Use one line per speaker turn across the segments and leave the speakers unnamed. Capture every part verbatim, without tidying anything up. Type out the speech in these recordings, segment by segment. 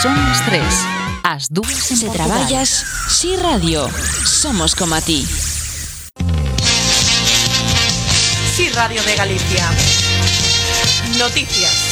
Son as tres, as dúas en
Se
Portugal.
traballas, Si Radio, somos como a ti.
Si Radio de Galicia. Noticias.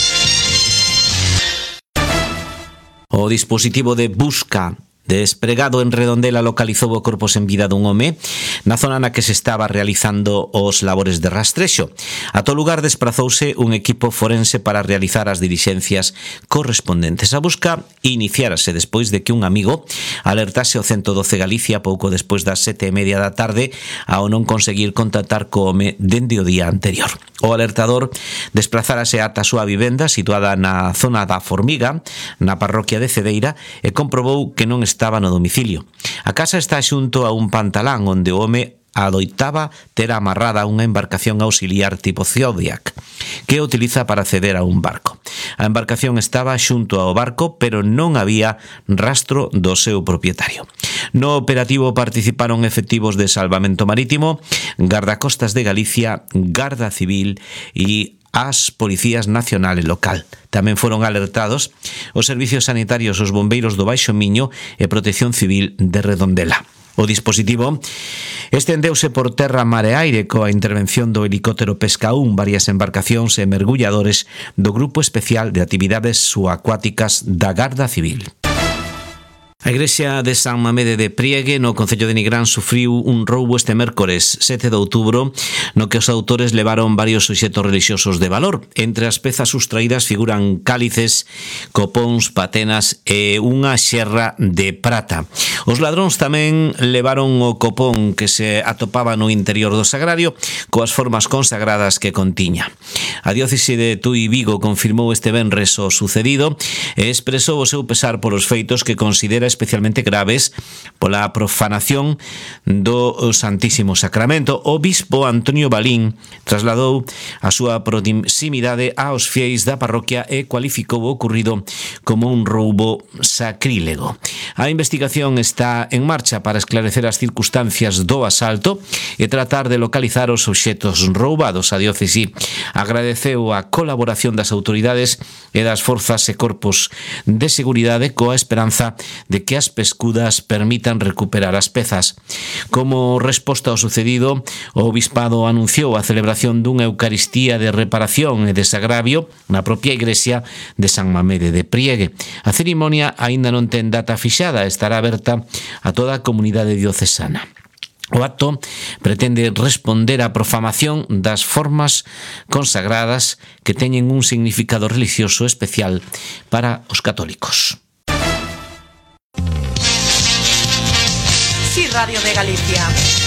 O dispositivo de busca despregado en Redondela localizou o corpo sen vida dun home na zona na que se estaba realizando os labores de rastrexo. A todo lugar desprazouse un equipo forense para realizar as dilixencias correspondentes. A busca iniciárase despois de que un amigo alertase o ciento doce Galicia pouco despois das sete e media da tarde ao non conseguir contactar co home dende o día anterior. O alertador desplazárase ata a súa vivenda situada na zona da Formiga, na parroquia de Cedeira, e comprobou que non estaba no domicilio. A casa está xunto a un pantalán onde o home adoitaba ter amarrada unha embarcación auxiliar tipo Zodiac que utiliza para acceder a un barco. A embarcación estaba xunto ao barco, pero non había rastro do seu propietario. No operativo participaron efectivos de Salvamento Marítimo, Gardacostas de Galicia, Garda Civil e as Policías Nacional e Local. Tamén foron alertados os servicios sanitarios, os bombeiros do Baixo Miño e Protección Civil de Redondela. O dispositivo estendeuse por terra, mar e aire coa intervención do helicóptero Pesca un, varias embarcacións e mergulladores do Grupo Especial de Actividades Subacuáticas da Garda Civil. A igrexa de San Mamede de Priegue, no concello de Nigrán, sufriu un roubo este mércores sete de outubro, no que os autores levaron varios obxectos religiosos de valor. Entre as pezas sustraídas figuran cálices, copóns, patenas e unha xerra de prata. Os ladróns tamén levaron o copón que se atopaba no interior do sagrario coas formas consagradas que contiña. A diócese de Tui Vigo confirmou este venres o sucedido e expresou o seu pesar polos feitos que considera especialmente graves pola profanación do Santísimo Sacramento. O bispo Antonio Balín trasladou a súa proximidade aos fieis da parroquia e cualificou o ocurrido como un roubo sacrílego. A investigación está en marcha para esclarecer as circunstancias do asalto e tratar de localizar os obxectos roubados. A diócese agradeceu a colaboración das autoridades e das forzas e corpos de seguridade coa esperanza de que as pescudas permitan recuperar as pezas. Como resposta ao sucedido, o obispado anunciou a celebración dunha Eucaristía de reparación e desagravio na propia igrexa de San Mamede de Priegue. A cerimonia aínda non ten data fixada, estará aberta a toda a comunidade diocesana. O acto pretende responder á profanación das formas consagradas que teñen un significado religioso especial para os católicos.
Si Radio de Galicia.